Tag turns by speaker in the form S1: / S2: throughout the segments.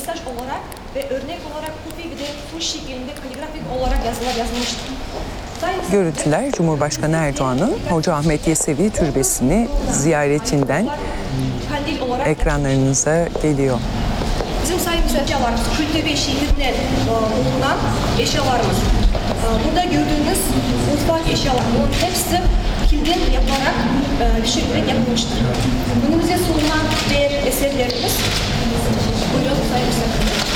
S1: mesaj olarak ve örnek olarak kopi ve de full şeklinde kaligrafik olarak yazılar yazılmıştır.
S2: Görüntüler Cumhurbaşkanı Erdoğan'ın Hoca Ahmet Yesevi Türbesi'ni ziyaretinden ekranlarınıza geliyor.
S1: Bizim sayımız eşyalarımız, Kültebe şehrinden bulunan eşyalarımız. Burada gördüğünüz mutfak eşyaları, bunun hepsi kilden yapılarak bir şekilde yapılmıştır. Günümüze sunulan diğer eserlerimiz, buyurun sayın misafirler.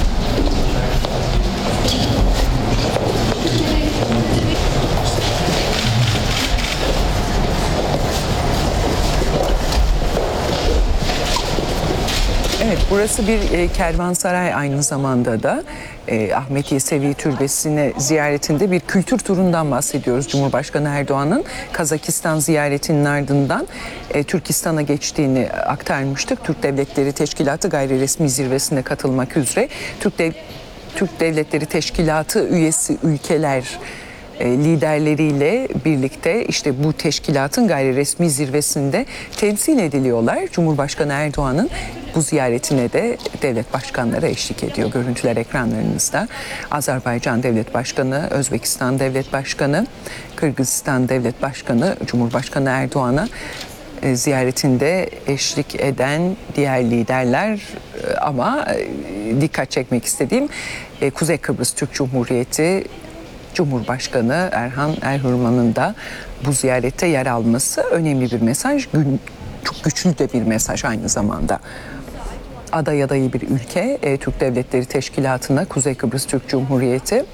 S2: Evet, burası bir kervansaray aynı zamanda da. Ahmet Yesevi Türbesi'ne ziyaretinde bir kültür turundan bahsediyoruz. Cumhurbaşkanı Erdoğan'ın Kazakistan ziyaretinin ardından Türkistan'a geçtiğini aktarmıştık. Türk Devletleri Teşkilatı gayri resmi zirvesine katılmak üzere Türk Devletleri Teşkilatı üyesi ülkeler liderleriyle birlikte işte bu teşkilatın gayri resmi zirvesinde temsil ediliyorlar. Cumhurbaşkanı Erdoğan'ın bu ziyaretine de devlet başkanları eşlik ediyor. Görüntüler ekranlarınızda. Azerbaycan Devlet Başkanı, Özbekistan Devlet Başkanı, Kırgızistan Devlet Başkanı, Cumhurbaşkanı Erdoğan'a ziyaretinde eşlik eden diğer liderler ama dikkat çekmek istediğim Kuzey Kıbrıs Türk Cumhuriyeti Cumhurbaşkanı Erhan Erhürman'ın da bu ziyarette yer alması önemli bir mesaj. Çok güçlü de bir mesaj aynı zamanda. Aday adayı bir ülke, Türk Devletleri Teşkilatı'na Kuzey Kıbrıs Türk Cumhuriyeti.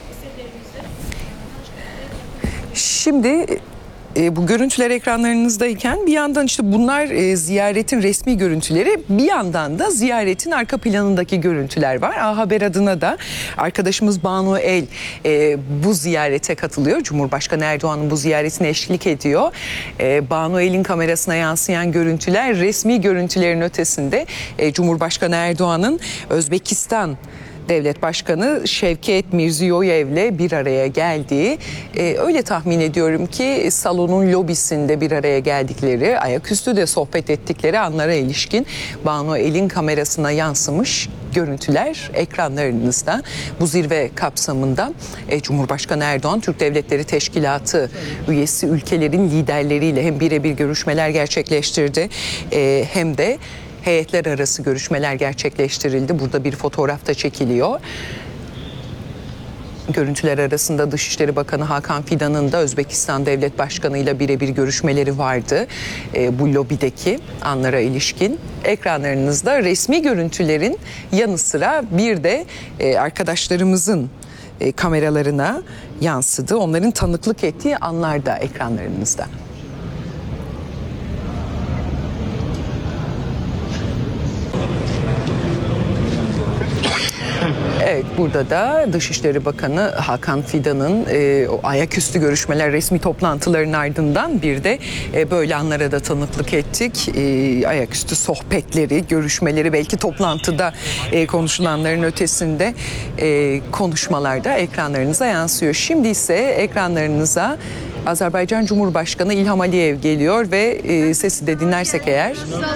S2: Şimdi bu görüntüler ekranlarınızdayken bir yandan işte bunlar ziyaretin resmi görüntüleri, bir yandan da ziyaretin arka planındaki görüntüler var. A Haber adına da arkadaşımız Banu El bu ziyarete katılıyor. Cumhurbaşkanı Erdoğan'ın bu ziyaretine eşlik ediyor. Banu El'in kamerasına yansıyan görüntüler resmi görüntülerin ötesinde Cumhurbaşkanı Erdoğan'ın Özbekistan Devlet Başkanı Şevket Mirziyoyev'le bir araya geldiği, öyle tahmin ediyorum ki salonun lobisinde bir araya geldikleri, ayaküstü de sohbet ettikleri anlara ilişkin Banu El'in kamerasına yansımış görüntüler ekranlarınızda. Bu zirve kapsamında Cumhurbaşkanı Erdoğan Türk Devletleri Teşkilatı üyesi ülkelerin liderleriyle hem birebir görüşmeler gerçekleştirdi hem de heyetler arası görüşmeler gerçekleştirildi. Burada bir fotoğraf da çekiliyor. Görüntüler arasında Dışişleri Bakanı Hakan Fidan'ın da Özbekistan Devlet Başkanı ile birebir görüşmeleri vardı. Bu lobideki anlara ilişkin ekranlarınızda resmi görüntülerin yanı sıra bir de arkadaşlarımızın kameralarına yansıdı. Onların tanıklık ettiği anlar da ekranlarınızda. Evet, burada da Dışişleri Bakanı Hakan Fidan'ın o ayaküstü görüşmeler, resmi toplantıların ardından bir de böyle anlara da tanıklık ettik. Ayaküstü sohbetleri, görüşmeleri, belki toplantıda konuşulanların ötesinde konuşmalarda ekranlarınıza yansıyor. Şimdi ise ekranlarınıza Azerbaycan Cumhurbaşkanı İlham Aliyev geliyor ve sesi de dinlersek eğer.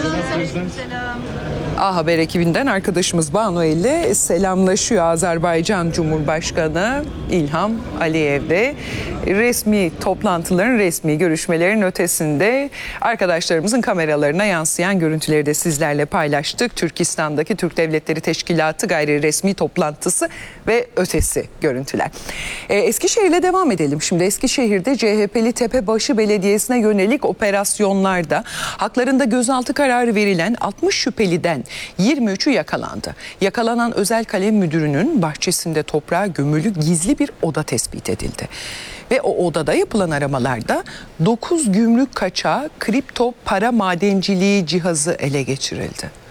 S2: A Haber ekibinden arkadaşımız Banu ile selamlaşıyor Azerbaycan Cumhurbaşkanı İlham Aliyev'le. Resmi toplantıların, resmi görüşmelerin ötesinde arkadaşlarımızın kameralarına yansıyan görüntüleri de sizlerle paylaştık. Türkistan'daki Türk Devletleri Teşkilatı gayri resmi toplantısı ve ötesi görüntüler. Eskişehir'le devam edelim. Şimdi Eskişehir'de CHP'li Tepebaşı Belediyesi'ne yönelik operasyonlarda haklarında gözaltı kararı verilen 60 şüpheliden 23'ü yakalandı. Yakalanan özel kalem müdürünün bahçesinde toprağa gömülü gizli bir oda tespit edildi. Ve o odada yapılan aramalarda 9 gümrük kaçağı kripto para madenciliği cihazı ele geçirildi.